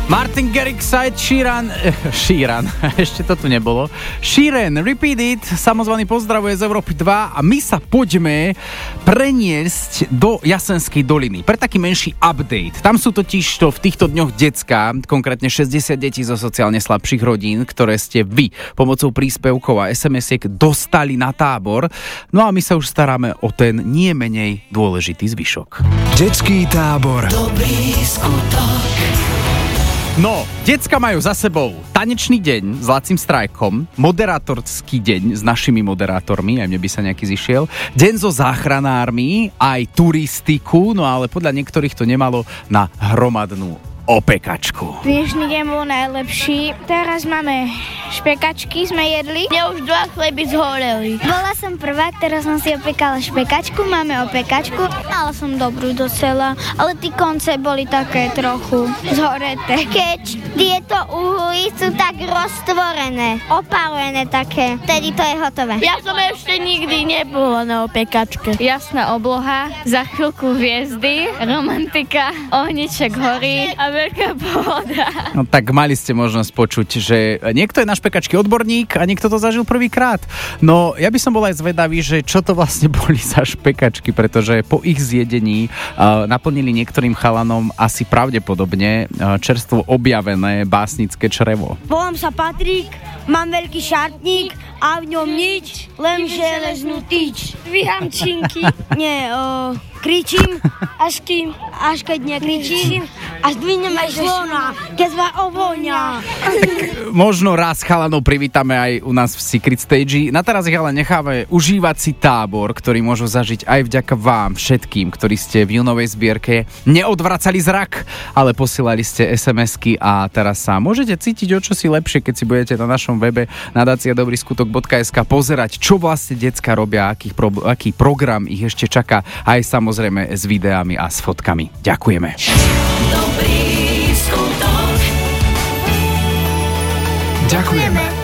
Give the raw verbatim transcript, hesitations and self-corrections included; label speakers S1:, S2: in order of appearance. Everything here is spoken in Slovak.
S1: Martin Garrix, Ed Sheeran, Sheeran, ešte to tu nebolo. Sheeran, Repeat It, samozvaný pozdravuje z Európy dva a my sa poďme preniesť do Jasenskej doliny pre taký menší update. Tam sú totiž to v týchto dňoch decká, konkrétne šesťdesiat detí zo sociálne slabších rodín, ktoré ste vy pomocou príspevkov a es em esiek dostali na tábor. No a my sa už staráme o ten nie menej dôležitý zvyšok.
S2: Detský tábor.
S3: Dobrý skutok.
S1: No, decka majú za sebou tanečný deň s Lacím Strajkom, moderátorský deň s našimi moderátormi, aj mne by sa nejaký zišiel, deň so záchranármi, aj turistiku, no ale podľa niektorých to nemalo na hromadnú opekačku.
S4: Dnešný deň bol najlepší. Teraz máme špekačky, sme jedli. Mne už dva chleby zhoreli.
S5: Bola som prvá, teraz som si opekala špekačku, máme opekačku. Mala som dobrú docela, ale tí konce boli také trochu zhoreté. Keď tieto uhly sú tak roztvorené, opálené také, vtedy to je hotové.
S4: Ja som ešte nikdy nebola na opekačke.
S6: Jasná obloha, za chvíľku hviezdy, romantika, ohniček horí a veľká pohoda.
S1: No tak mali ste možnosť počuť, že niekto je na špekačky odborník a niekto to zažil prvýkrát. No ja by som bol aj zvedavý, že čo to vlastne boli za špekačky, pretože po ich zjedení uh, naplnili niektorým chalanom asi pravdepodobne uh, čerstvo objavené básnické črevo.
S7: Volám sa Patrik, mám veľký šartník a v ňom nič, len železnú tyč.
S4: Dvíham činky.
S7: Nie, o, kričím, až kým, až keď nekričím, až dvihnem aj zvona, keď ma ovoňa.
S1: Možno raz chalanov privítame aj u nás v Secret Stage. Na teraz ich ale necháme užívať si tábor, ktorý môžu zažiť aj vďaka vám všetkým, ktorí ste v júnovej zbierke neodvracali zrak, ale posielali ste es em esky a teraz sa môžete cítiť o čosi lepšie, keď si budete na našom webe nadácia dobrý skutok bodka es ká pozerať, čo vlastne decka robia, aký, pro, aký program ich ešte čaká, aj samozrejme s videami a s fotkami. Ďakujeme.
S3: Dobrý skutok.
S2: Ďakujeme.